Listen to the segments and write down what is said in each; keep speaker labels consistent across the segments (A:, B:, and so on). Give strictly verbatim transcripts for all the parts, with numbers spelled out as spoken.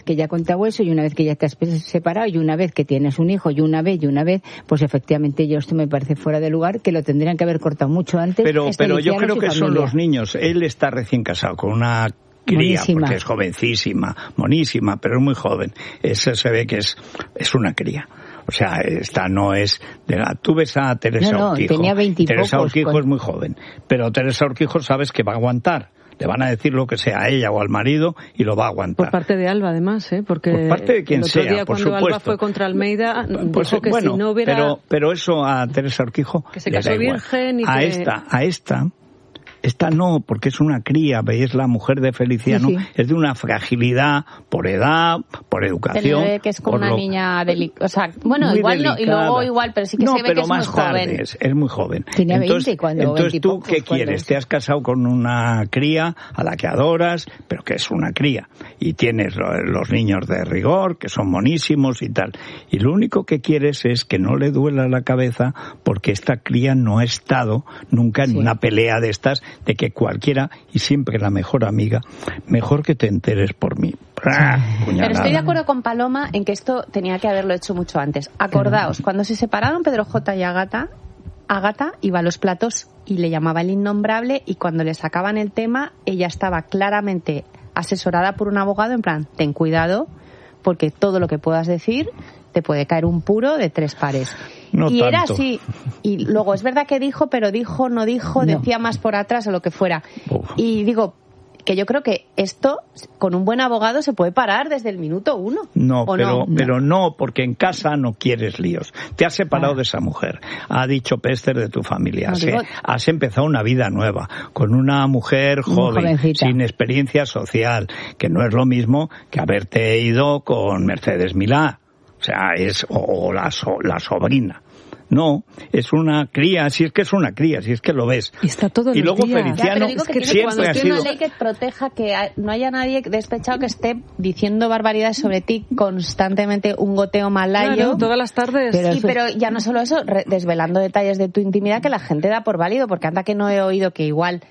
A: que ya ha contado eso, y una vez que ya te has separado, y una vez que tienes un hijo, y una vez, y una vez, pues efectivamente yo esto me parece fuera de lugar, que lo tendrían que haber cortado mucho antes.
B: Pero, pero yo creo que
A: familia.
B: Son los niños. Él está recién casado con una cría, monísima. Porque es jovencísima, monísima, pero es muy joven. Eso se ve que es, es una cría. O sea, esta no es de la... Tú ves a Teresa
A: no, no,
B: Urquijo.
A: Tenía
B: Teresa Urquijo
A: con...
B: es muy joven, pero Teresa Urquijo sabes que va a aguantar. Le van a decir lo que sea a ella o al marido y lo va a aguantar.
C: Por parte de Alba, además, ¿eh? Porque
B: por parte de quien
C: el otro
B: sea,
C: día
B: por
C: cuando
B: supuesto.
C: Alba fue contra Almeida,
B: pues,
C: dijo que
B: bueno,
C: si no hubiera...
B: Pero, pero eso a Teresa Urquijo
C: que se
B: le
C: casó
B: da igual.
C: virgen y
B: a
C: que...
B: esta, a esta... Esta no, porque es una cría, veis, la mujer de Feliciano, sí, sí. Es de una fragilidad por edad, por educación.
D: Se ve que es como una
B: lo...
D: niña delicada. O sea, bueno, igual
B: delicada.
D: no, y luego igual, pero sí que
B: no,
D: se ve que es
B: más
D: muy
B: tarde,
D: joven.
B: Es, es muy joven.
A: Tenía
B: entonces,
A: veinte cuando...
B: Entonces tú,
A: pocos,
B: ¿qué quieres? Te has casado con una cría a la que adoras, pero que es una cría. Y tienes los niños de rigor, que son monísimos y tal. Y lo único que quieres es que no le duela la cabeza porque esta cría no ha estado nunca en sí. una pelea de estas, de que cualquier y siempre la mejor amiga, mejor que te enteres por mí.
D: Pero estoy de acuerdo con Paloma en que esto tenía que haberlo hecho mucho antes. Acordaos, no. cuando se separaron Pedro J. y Ágata, Ágata iba a los platos y le llamaba el innombrable, y cuando le sacaban el tema, ella estaba claramente asesorada por un abogado en plan, ten cuidado, porque todo lo que puedas decir te puede caer un puro de tres pares.
B: No
D: y
B: tanto.
D: Era así. Y luego es verdad que dijo, pero dijo, no dijo, no. decía más por atrás o lo que fuera. Uf. Y digo que yo creo que esto, con un buen abogado, se puede parar desde el minuto uno.
B: No, pero
D: no?
B: pero no, porque en casa no quieres líos. Te has separado ah. de esa mujer. Ha dicho Pester de tu familia. No, digo... Has empezado una vida nueva, con una mujer joven, sin experiencia social, que no es lo mismo que haberte ido con Mercedes Milá. O sea, es o, o la, so, la sobrina. No, es una cría, si es que es una cría, si es que lo ves.
C: Y está todo
B: y luego
C: días.
B: Feliciano
D: ya, que
B: que siempre ha sido...
D: una ley que proteja que no haya nadie despechado que esté diciendo barbaridades sobre ti constantemente, un goteo malayo.
C: Claro, todas las tardes.
D: Pero, sí, pero ya no solo eso, re- desvelando detalles de tu intimidad que la gente da por válido, porque anda que no he oído que igual...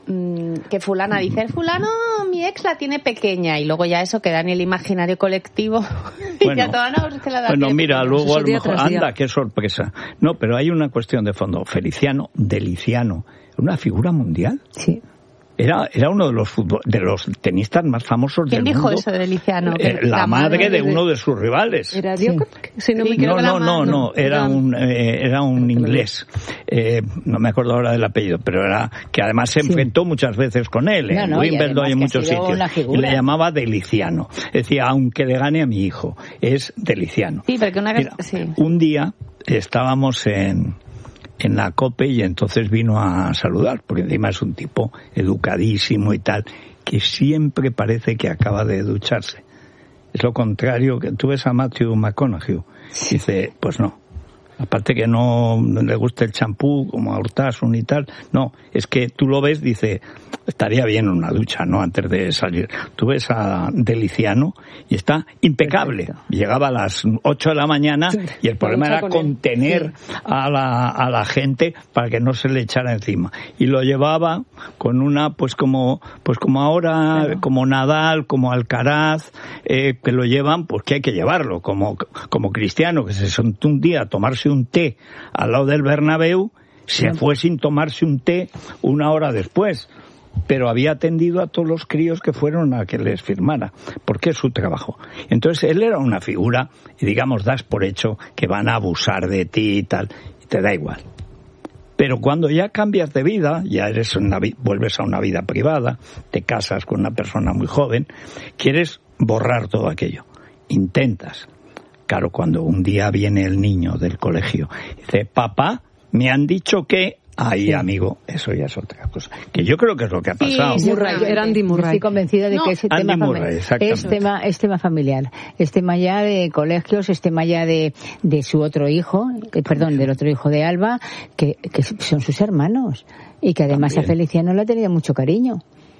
D: que fulana dice, fulano, mi ex la tiene pequeña, y luego ya eso queda en el imaginario colectivo. Y
B: bueno,
D: ya toda, no, es que la da
B: bueno mira,
D: pequeña.
B: luego a lo mejor, anda,
C: día.
B: qué sorpresa. No, pero hay una cuestión de fondo. Feliciano, Deliciano, una figura mundial.
A: Sí.
B: Era, era uno de los futbol, de los tenistas más famosos del mundo.
D: ¿Quién dijo eso de Deliciano?
B: Eh, la, la madre, madre de, de uno de sus rivales.
C: ¿Era Djokovic? Sí. Si no, me
B: no, no, no, no, era un, eh, era un inglés. Eh, no me acuerdo ahora del apellido, pero era que además se enfrentó sí. muchas veces con él, en no, no, Wimbledon y en muchos sitios. Y le llamaba Deliciano. Decía, aunque le gane a mi hijo, es Deliciano.
D: Sí, porque una vez...
B: Mira,
D: sí.
B: Un día estábamos en... en la COPE y entonces vino a saludar, porque encima es un tipo educadísimo y tal, que siempre parece que acaba de ducharse. Es lo contrario, que tú ves a Matthew McConaughey, dice, pues no. Aparte que no le gusta el champú, como a Urtasun y tal, no, es que tú lo ves, dice, estaría bien una ducha, ¿no?, antes de salir. Tú ves a Deliciano y está impecable. Perfecto. Llegaba a las ocho de la mañana y el problema era contener sí. a la a la gente para que no se le echara encima. Y lo llevaba con una, pues como pues como ahora, claro. como Nadal, como Alcaraz, eh, que lo llevan, pues que hay que llevarlo, como como Cristiano, que se sentó un día a tomarse un té al lado del Bernabéu, se sí. fue sin tomarse un té una hora después. Pero había atendido a todos los críos que fueron a que les firmara, porque es su trabajo. Entonces él era una figura, y digamos, das por hecho que van a abusar de ti y tal, y te da igual. Pero cuando ya cambias de vida, ya eres una, vuelves a una vida privada, te casas con una persona muy joven, quieres borrar todo aquello. Intentas. Claro, cuando un día viene el niño del colegio y dice, papá, me han dicho que... Ahí, sí. amigo, eso ya es otra cosa. Que yo creo que es lo que ha pasado.
A: Sí, Murray, era Andy Murray. Estoy convencida de no, que ese tema,
B: Murray,
A: es tema es tema familiar. Es tema ya de colegios, es tema ya de, de su otro hijo, que, perdón, del otro hijo de Alba, que, que son sus hermanos. Y que además También. a Feliciano le ha tenido mucho cariño.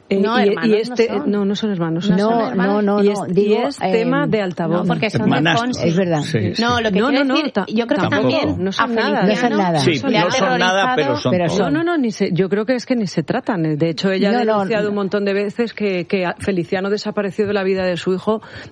C: Eh,
D: No,
C: y,
D: hermanos
C: y este,
D: no son.
C: no, no son hermanos.
A: No,
D: son hermanos.
A: no, no,
C: y
A: no.
C: es,
A: Digo,
C: y es tema
A: eh,
C: de altavoz.
D: No, porque son
B: Hermanastros.
D: de Fonsi.
A: Es verdad.
B: Sí, sí.
D: No, lo que
C: No,
D: quiero
C: no, no,
D: decir,
C: ta-
D: yo creo que
B: tampoco.
D: también
C: No son
D: a
C: nada.
D: Feliciano
A: No son nada.
B: Sí,
D: le ha
B: no son nada, pero
D: aterrorizado.
B: son
A: Pero
B: todos.
A: son.
C: No, no, no, ni se, yo creo que es que ni se tratan. De hecho, ella
A: No,
C: ha
A: no,
C: denunciado
A: no.
C: un montón de veces que, que Feliciano desapareció de la vida de su hijo